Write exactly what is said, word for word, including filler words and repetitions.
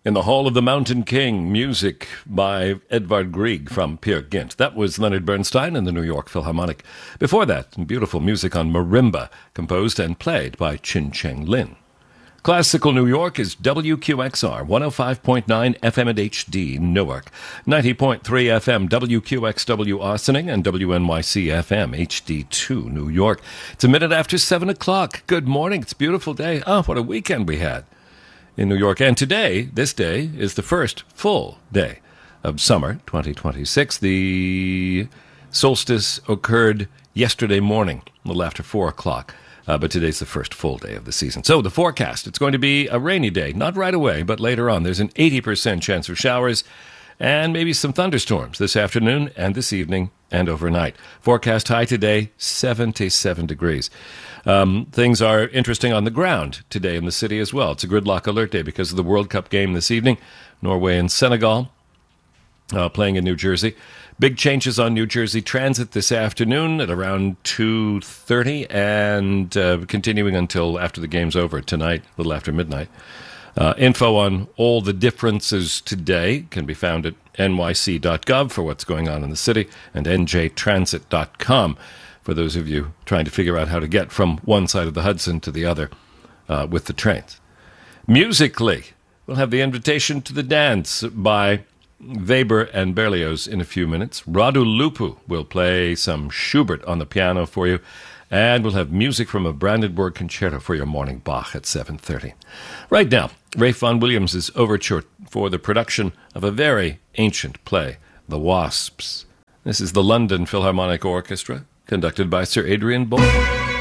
In the Hall of the Mountain King, music by Edvard Grieg from Peer Gynt. That was Leonard Bernstein and the New York Philharmonic. Before that, beautiful music on marimba, composed and played by Chin Cheng Lin. Classical New York is W Q X R, one oh five point nine F M at H D, Newark, ninety point three F M, W Q X W Austining, and W N Y C F M, H D two, New York. It's a minute after seven o'clock. Good morning. It's a beautiful day. Oh, what a weekend we had in New York. And today, this day, is the first full day of summer twenty twenty-six. The solstice occurred yesterday morning, a little after four o'clock. Uh, but today's the first full day of the season. So the forecast, it's going to be a rainy day. Not right away, but later on. There's an eighty percent chance of showers and maybe some thunderstorms this afternoon and this evening and overnight. Forecast high today, seventy-seven degrees. Um, things are interesting on the ground today in the city as well. It's a gridlock alert day because of the World Cup game this evening. Norway and Senegal uh, playing in New Jersey. Big changes on New Jersey Transit this afternoon at around two thirty and uh, continuing until after the game's over tonight, a little after midnight. Uh, info on all the differences today can be found at N Y C dot gov for what's going on in the city and N J transit dot com for those of you trying to figure out how to get from one side of the Hudson to the other uh, with the trains. Musically, we'll have the Invitation to the Dance by Weber and Berlioz in a few minutes. Radu Lupu will play some Schubert on the piano for you, and we'll have music from a Brandenburg concerto for your morning Bach at seven thirty. Right now, Ralph Vaughan Williams' overture for the production of a very ancient play, The Wasps. This is the London Philharmonic Orchestra, conducted by Sir Adrian Boyle.